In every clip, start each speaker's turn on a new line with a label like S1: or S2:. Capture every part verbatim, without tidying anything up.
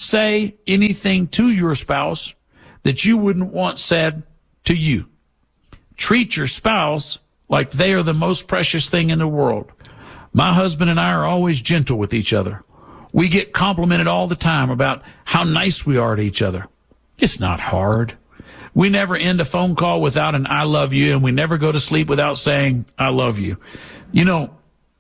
S1: say anything to your spouse that you wouldn't want said to you. Treat your spouse like they are the most precious thing in the world. My husband and I are always gentle with each other. We get complimented all the time about how nice we are to each other. It's not hard. We never end a phone call without an I love you, and we never go to sleep without saying I love you. You know,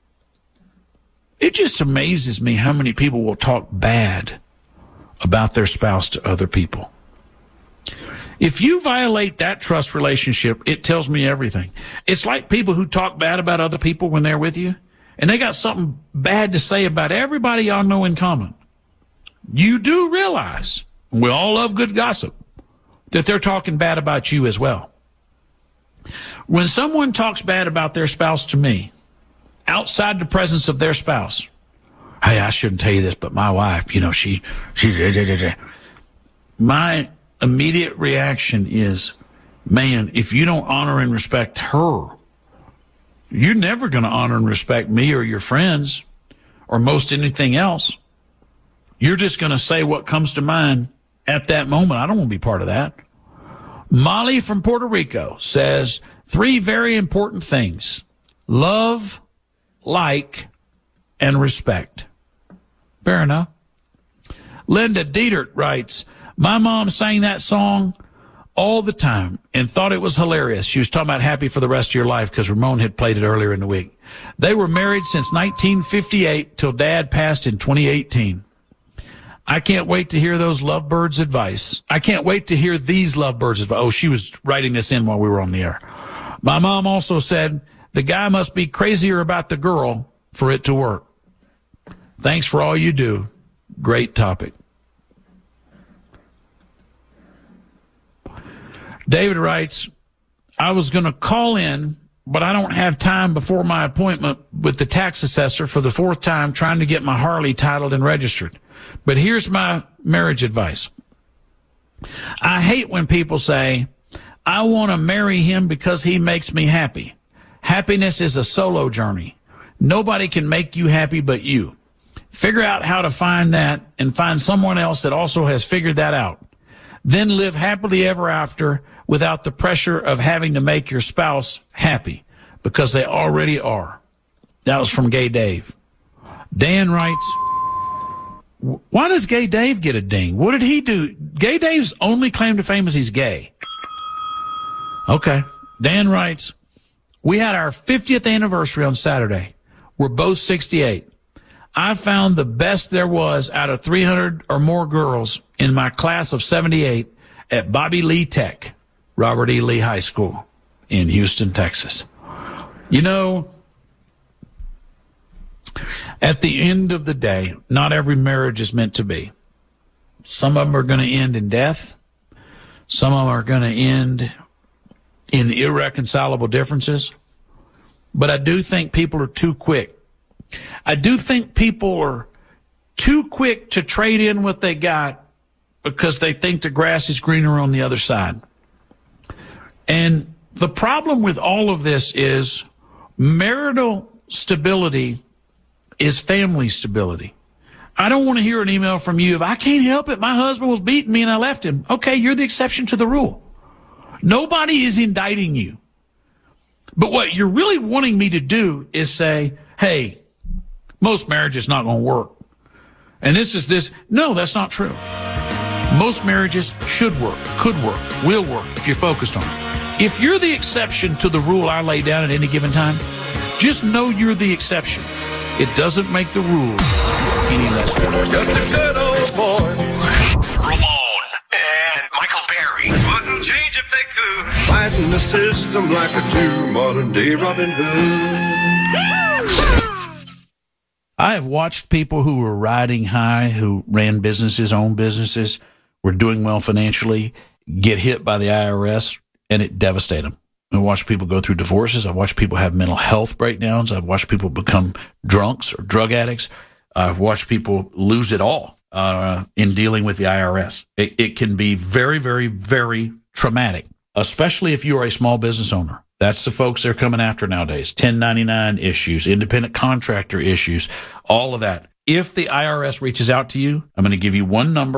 S1: it just amazes me how many people will talk bad about their spouse to other people. If you violate that trust relationship, it tells me everything. It's like people who talk bad about other people when they're with you, and they got something bad to say about everybody y'all know in common. You do realize, we all love good gossip, that they're talking bad about you as well. When someone talks bad about their spouse to me, outside the presence of their spouse, hey, I shouldn't tell you this, but my wife, you know, she, she, da, da, da. My immediate reaction is, man, if you don't honor and respect her, you're never going to honor and respect me or your friends or most anything else. You're just going to say what comes to mind at that moment. I don't want to be part of that. Molly from Puerto Rico says three very important things: love, like, and respect. Fair enough. Linda Dietert writes, my mom sang that song all the time and thought it was hilarious. She was talking about Happy for the Rest of Your Life because Ramon had played it earlier in the week. They were married since nineteen fifty-eight till Dad passed in twenty eighteen. I can't wait to hear those lovebirds' advice. I can't wait to hear these lovebirds' advice. Oh, she was writing this in while we were on the air. My mom also said, the guy must be crazier about the girl for it to work. Thanks for all you do. Great topic. David writes, I was going to call in, but I don't have time before my appointment with the tax assessor for the fourth time trying to get my Harley titled and registered. But here's my marriage advice. I hate when people say, I want to marry him because he makes me happy. Happiness is a solo journey. Nobody can make you happy but you. Figure out how to find that and find someone else that also has figured that out. Then live happily ever after without the pressure of having to make your spouse happy, because they already are. That was from Gay Dave. Dan writes, why does Gay Dave get a ding? What did he do? Gay Dave's only claim to fame is he's gay. Okay. Dan writes, we had our fiftieth anniversary on Saturday. We're both sixty-eight. I found the best there was out of three hundred or more girls in my class of seventy-eight at Bobby Lee Tech, Robert E. Lee High School in Houston, Texas. You know, at the end of the day, not every marriage is meant to be. Some of them are going to end in death. Some of them are going to end in irreconcilable differences. But I do think people are too quick. I do think people are too quick to trade in what they got because they think the grass is greener on the other side. And the problem with all of this is marital stability is family stability. I don't want to hear an email from you if I can't help it, my husband was beating me and I left him. Okay, you're the exception to the rule. Nobody is indicting you. But what you're really wanting me to do is say, hey, most marriages not going to work. And this is this. No, that's not true. Most marriages should work, could work, will work if you're focused on it. If you're the exception to the rule I lay down at any given time, just know you're the exception. It doesn't make the rule any less true.
S2: Just a good old boy. Ramon and Michael Berry wouldn't change if they could. Fighting the system like a true modern day Robin Hood.
S1: I have watched people who were riding high, who ran businesses, owned businesses, were doing well financially, get hit by the I R S, and it devastated them. I've watched people go through divorces. I've watched people have mental health breakdowns. I've watched people become drunks or drug addicts. I've watched people lose it all uh, in dealing with the I R S. It, it can be very, very, very traumatic, especially if you are a small business owner. That's the folks they're coming after nowadays. ten ninety-nine issues, independent contractor issues, all of that. If the I R S reaches out to you, I'm going to give you one number.